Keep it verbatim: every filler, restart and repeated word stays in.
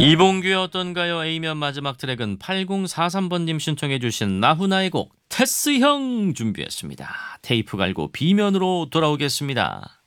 이봉규의 어떤가요? A면 마지막 트랙은 팔공사삼 번님 신청해 주신 나훈아의 곡 테스 형 준비했습니다. 테이프 갈고 B면으로 돌아오겠습니다.